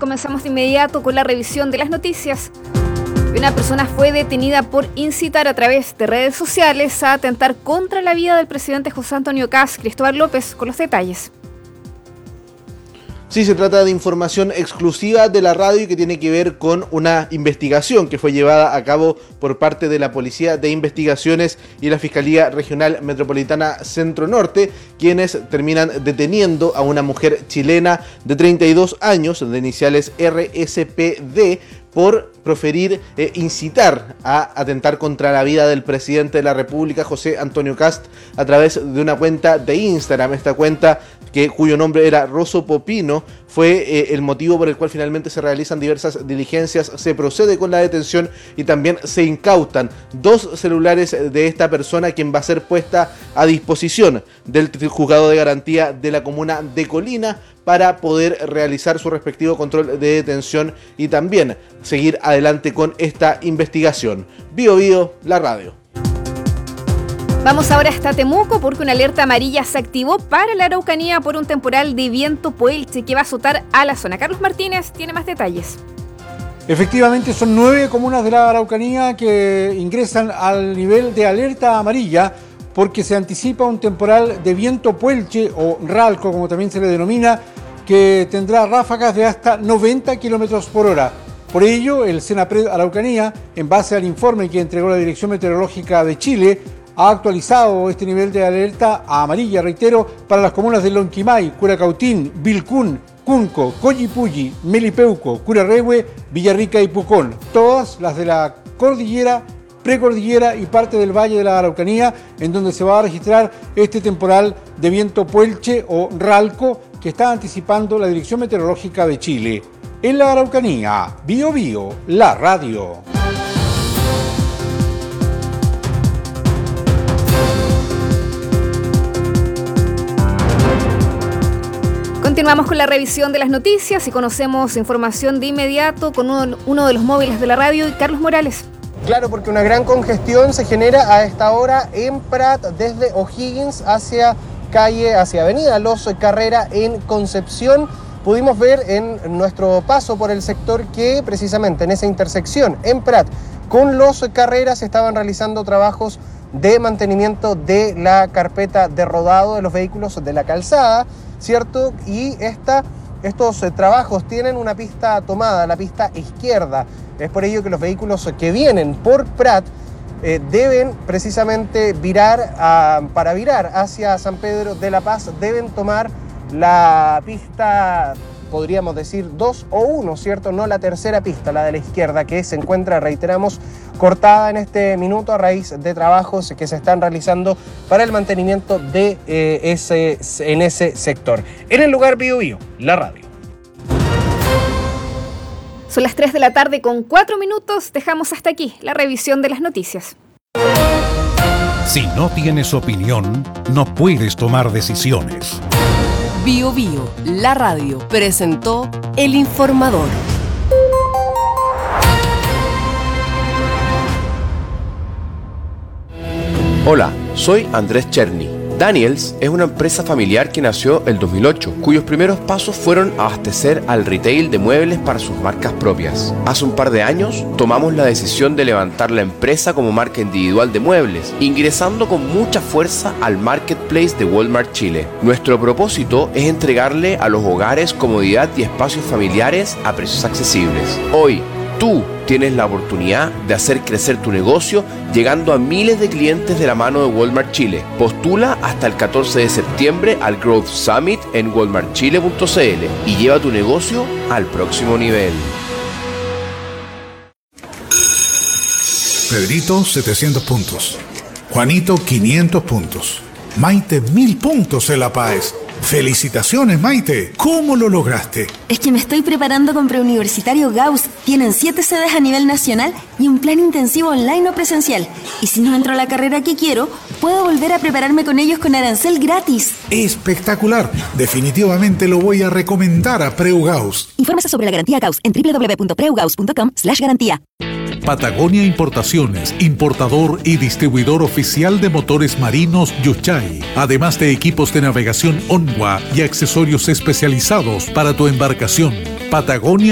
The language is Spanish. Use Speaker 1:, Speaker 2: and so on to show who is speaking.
Speaker 1: comenzamos de inmediato con la revisión de las noticias. Una persona fue detenida por incitar a través de redes sociales a atentar contra la vida del presidente José Antonio Kast. Cristóbal López con los detalles.
Speaker 2: Sí, se trata de información exclusiva de la radio y que tiene que ver con una investigación que fue llevada a cabo por parte de la Policía de Investigaciones y la Fiscalía Regional Metropolitana Centro Norte, quienes terminan deteniendo a una mujer chilena de 32 años, de iniciales RSPD, por proferir, incitar a atentar contra la vida del presidente de la República, José Antonio Kast, a través de una cuenta de Instagram. Esta cuenta, cuyo nombre era Rosso Popino, fue el motivo por el cual finalmente se realizan diversas diligencias, se procede con la detención y también se incautan 2 celulares de esta persona, quien va a ser puesta a disposición del juzgado de garantía de la comuna de Colina para poder realizar su respectivo control de detención y también seguir adelante con esta investigación. Bio Bio, la radio.
Speaker 1: Vamos ahora hasta Temuco porque una alerta amarilla se activó para la Araucanía por un temporal de viento Puelche que va a azotar a la zona. Carlos Martínez tiene más detalles.
Speaker 3: Efectivamente, son 9 comunas de la Araucanía que ingresan al nivel de alerta amarilla porque se anticipa un temporal de viento Puelche o Ralco, como también se le denomina, que tendrá ráfagas de hasta 90 kilómetros por hora. Por ello, el Senapred Araucanía, en base al informe que entregó la Dirección Meteorológica de Chile, ha actualizado este nivel de alerta a amarilla, reitero, para las comunas de Lonquimay, Curacautín, Vilcún, Cunco, Collipulli, Melipeuco, Curarrehue, Villarrica y Pucón. Todas las de la cordillera, precordillera y parte del Valle de la Araucanía, en donde se va a registrar este temporal de viento Puelche o Ralco que está anticipando la Dirección Meteorológica de Chile. En la Araucanía, Bio Bio, la radio.
Speaker 1: Continuamos con la revisión de las noticias y conocemos información de inmediato con uno de los móviles de la radio, y Carlos Morales.
Speaker 4: Claro, porque una gran congestión se genera a esta hora en Prat, desde O'Higgins hacia avenida Los Carrera en Concepción. Pudimos ver en nuestro paso por el sector que precisamente en esa intersección en Prat con Los Carreras se estaban realizando trabajos de mantenimiento de la carpeta de rodado de los vehículos de la calzada, ¿cierto? Y estos trabajos tienen una pista tomada, la pista izquierda. Es por ello que los vehículos que vienen por Prat deben precisamente para virar hacia San Pedro de la Paz, deben tomar la pista, podríamos decir 2 o 1, ¿cierto? No la tercera pista, la de la izquierda, que se encuentra, reiteramos, cortada en este minuto a raíz de trabajos que se están realizando para el mantenimiento en ese sector. En el lugar Bio Bio, la radio.
Speaker 1: Son las 3 de la tarde con 4 minutos. Dejamos hasta aquí la revisión de las noticias.
Speaker 5: Si no tienes opinión, no puedes tomar decisiones.
Speaker 6: Bio Bio, la radio, presentó El Informador.
Speaker 7: Hola, soy Andrés Cherny. Daniels es una empresa familiar que nació el 2008, cuyos primeros pasos fueron abastecer al retail de muebles para sus marcas propias. Hace un par de años tomamos la decisión de levantar la empresa como marca individual de muebles, ingresando con mucha fuerza al marketplace de Walmart Chile. Nuestro propósito es entregarle a los hogares comodidad y espacios familiares a precios accesibles. Hoy, tú tienes la oportunidad de hacer crecer tu negocio llegando a miles de clientes de la mano de Walmart Chile. Postula hasta el 14 de septiembre al Growth Summit en walmartchile.cl y lleva tu negocio al próximo nivel.
Speaker 5: Pedrito, 700 puntos. Juanito, 500 puntos. Maite, 1000 puntos en La Paz. ¡Felicitaciones, Maite! ¿Cómo lo lograste?
Speaker 8: Es que me estoy preparando con Preuniversitario Gauss. Tienen 7 sedes a nivel nacional y un plan intensivo online o presencial. Y si no entro a la carrera que quiero, puedo volver a prepararme con ellos con arancel gratis.
Speaker 5: ¡Espectacular! Definitivamente lo voy a recomendar a Preu Gauss.
Speaker 8: Infórmese sobre la garantía Gauss en www.preugauss.com/garantía.
Speaker 5: Patagonia Importaciones, importador y distribuidor oficial de motores marinos Yuchay, además de equipos de navegación Onwa y accesorios especializados para tu embarcación. Patagonia